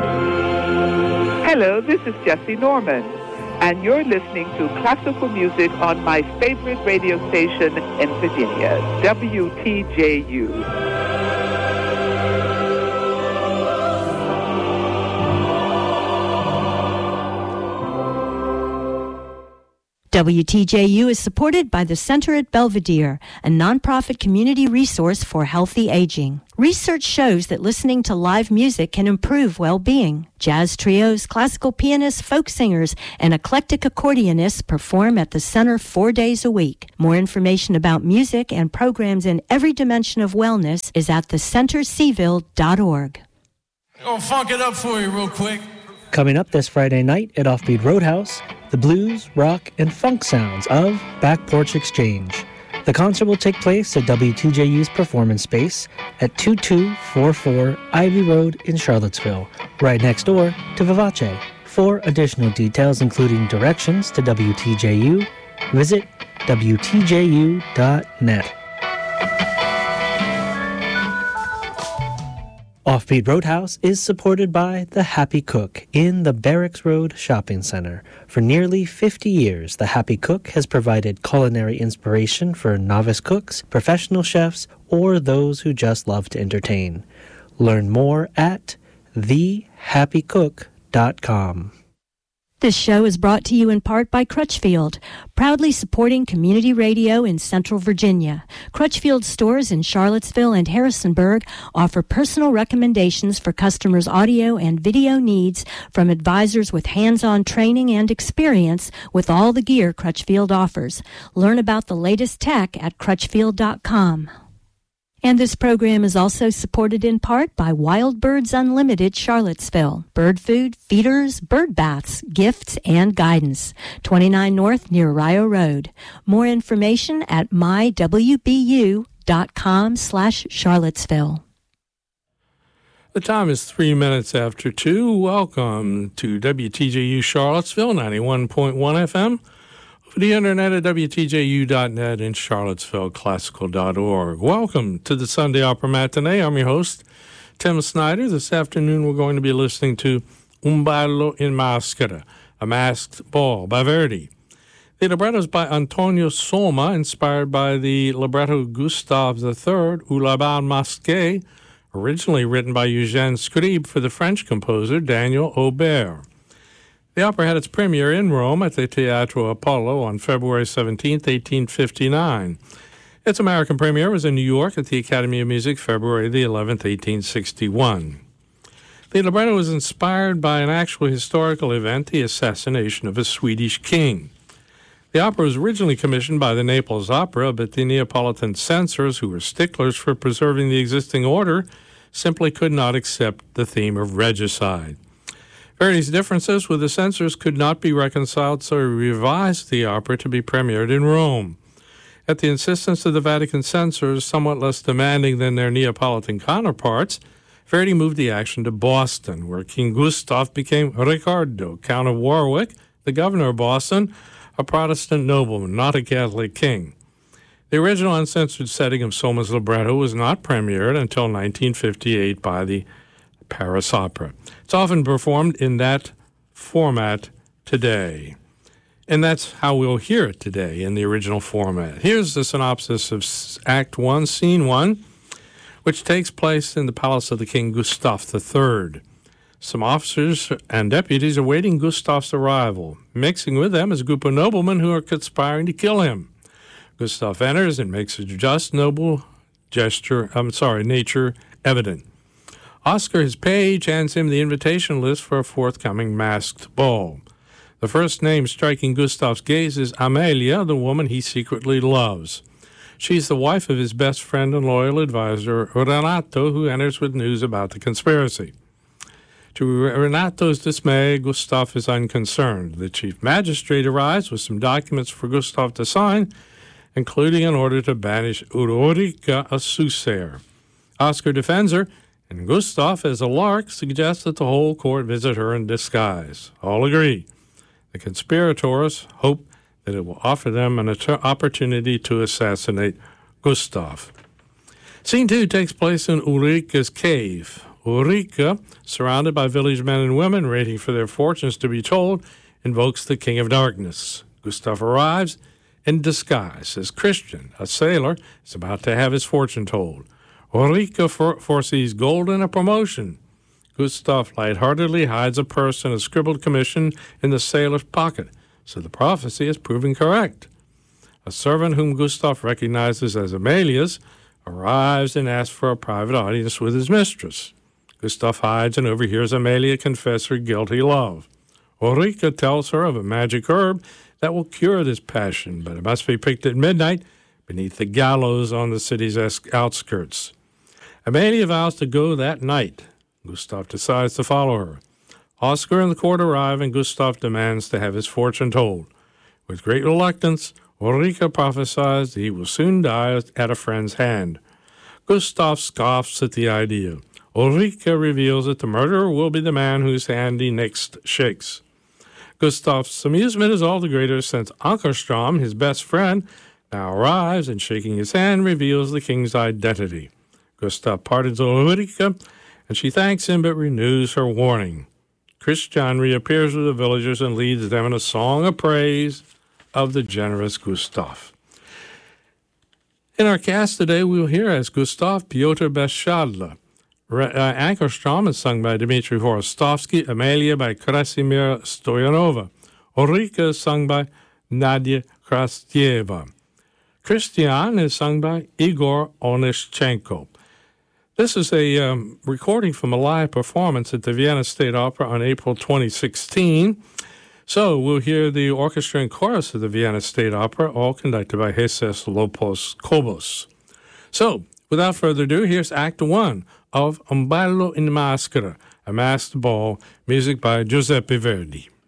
Hello, this is Jesse Norman, and you're listening to classical music on my favorite radio station in Virginia, WTJU. WTJU is supported by the Center at Belvedere, a nonprofit community resource for healthy aging. Research shows that listening to live music can improve well-being. Jazz trios, classical pianists, folk singers, and eclectic accordionists perform at the center 4 days a week. More information about music and programs in every dimension of wellness is at thecenterseville.org. I'll funk it up for you real quick. Coming up this Friday night at Offbeat Roadhouse, the blues, rock, and funk sounds of Back Porch Exchange. The concert will take place at WTJU's Performance Space at 2244 Ivy Road in Charlottesville, right next door to Vivace. For additional details, including directions to WTJU, visit WTJU.net. Offbeat Roadhouse is supported by The Happy Cook in the Barracks Road Shopping Center. For nearly 50 years, The Happy Cook has provided culinary inspiration for novice cooks, professional chefs, or those who just love to entertain. Learn more at thehappycook.com. This show is brought to you in part by Crutchfield, proudly supporting community radio in Central Virginia. Crutchfield stores in Charlottesville and Harrisonburg offer personal recommendations for customers' audio and video needs from advisors with hands-on training and experience with all the gear Crutchfield offers. Learn about the latest tech at crutchfield.com. And this program is also supported in part by Wild Birds Unlimited Charlottesville. Bird food, feeders, bird baths, gifts, and guidance. 29 North near Rio Road. More information at mywbu.com/Charlottesville. The time is 3 minutes after 2. Welcome to WTJU Charlottesville, 91.1 FM. For the internet at WTJU.net and CharlottesvilleClassical.org. Welcome to the Sunday Opera Matinee. I'm your host, Tim Snyder. This afternoon we're going to be listening to Un ballo in maschera, a masked ball by Verdi. The libretto is by Antonio Soma, inspired by the libretto Gustave III, Ou la bal masqué, originally written by Eugène Scribe for the French composer Daniel Aubert. The opera had its premiere in Rome at the Teatro Apollo on February 17, 1859. Its American premiere was in New York at the Academy of Music February the 11th, 1861. The libretto was inspired by an actual historical event, the assassination of a Swedish king. The opera was originally commissioned by the Naples Opera, but the Neapolitan censors, who were sticklers for preserving the existing order, simply could not accept the theme of regicide. Verdi's differences with the censors could not be reconciled, so he revised the opera to be premiered in Rome. At the insistence of the Vatican censors, somewhat less demanding than their Neapolitan counterparts, Verdi moved the action to Boston, where King Gustav became Riccardo, Count of Warwick, the governor of Boston, a Protestant nobleman, not a Catholic king. The original uncensored setting of Soma's libretto was not premiered until 1958 by the Paris Opera. It's often performed in that format today. And that's how we'll hear it today in the original format. Here's the synopsis of Act 1, Scene 1, which takes place in the palace of the King Gustav III. Some officers and deputies are awaiting Gustav's arrival. Mixing with them is a group of noblemen who are conspiring to kill him. Gustav enters and makes a just noble nature evident. Oscar, his page, hands him the invitation list for a forthcoming masked ball. The first name striking Gustav's gaze is Amelia, the woman he secretly loves. She's the wife of his best friend and loyal advisor, Renato, who enters with news about the conspiracy. To Renato's dismay, Gustav is unconcerned. The chief magistrate arrives with some documents for Gustav to sign, including an order to banish Ulrica, a soothsayer. Oscar defends her, and Gustav, as a lark, suggests that the whole court visit her in disguise. All agree. The conspirators hope that it will offer them an opportunity to assassinate Gustav. Scene 2 takes place in Ulrica's cave. Ulrika, surrounded by village men and women waiting for their fortunes to be told, invokes the King of Darkness. Gustav arrives in disguise as Christian, a sailor, is about to have his fortune told. Ulrika foresees gold and a promotion. Gustav lightheartedly hides a purse and a scribbled commission in the sailor's pocket, so the prophecy is proven correct. A servant whom Gustav recognizes as Amelia's arrives and asks for a private audience with his mistress. Gustav hides and overhears Amelia confess her guilty love. Ulrika tells her of a magic herb that will cure this passion, but it must be picked at midnight beneath the gallows on the city's outskirts. Amelia vows to go that night. Gustav decides to follow her. Oscar and the court arrive, and Gustav demands to have his fortune told. With great reluctance, Ulrika prophesies that he will soon die at a friend's hand. Gustav scoffs at the idea. Ulrika reveals that the murderer will be the man whose hand he next shakes. Gustav's amusement is all the greater since Ankerstrom, his best friend, now arrives and, shaking his hand, reveals the king's identity. Gustav pardons Ulrika, and she thanks him but renews her warning. Christian reappears with the villagers and leads them in a song of praise of the generous Gustav. In our cast today, we'll hear as Gustav Piotr Bestshadla. Ankerstrom is sung by Dmitry Vorostovsky, Amelia by Krasimir Stoyanova. Ulrika is sung by Nadia Krastyeva. Christian is sung by Igor Onyshchenko. This is a recording from a live performance at the Vienna State Opera on April 2016. So we'll hear the orchestra and chorus of the Vienna State Opera, all conducted by Jesus Lopos Kobos. So, without further ado, here's Act 1 of Un ballo in maschera, a masked ball, music by Giuseppe Verdi.